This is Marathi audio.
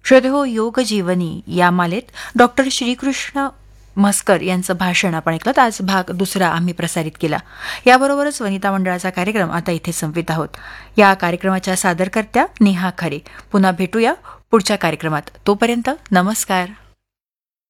श्रोते हो, योग जीवनी या मालेत डॉक्टर श्रीकृष्ण म्हस्कर यांचं भाषण आपण ऐकलं. आज भाग दुसरा आम्ही प्रसारित केला. याबरोबरच वनिता मंडळाचा कार्यक्रम आता इथे संपवित आहोत. या कार्यक्रमाच्या सादरकर्त्या नेहा खरे. पुन्हा भेटूया पुढच्या कार्यक्रमात. तोपर्यंत नमस्कार.